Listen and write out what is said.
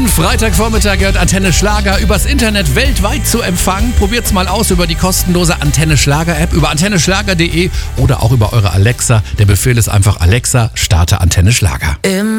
Jeden Freitagvormittag gehört Antenne Schlager übers Internet weltweit zu empfangen. Probiert's mal aus über die kostenlose Antenne Schlager App, über antenneschlager.de oder auch über eure Alexa. Der Befehl ist einfach: Alexa, starte Antenne Schlager.